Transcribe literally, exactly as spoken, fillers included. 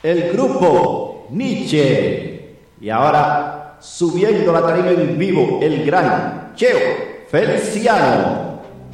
el grupo Nietzsche. Y ahora, subiendo la tarima en vivo, el gran Cheo Feliciano.